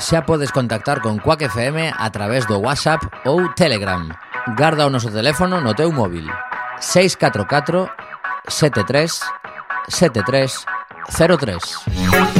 xa podes contactar con Quack FM a través do WhatsApp ou Telegram. Garda o noso teléfono no teu móvil: 644 73 73 03.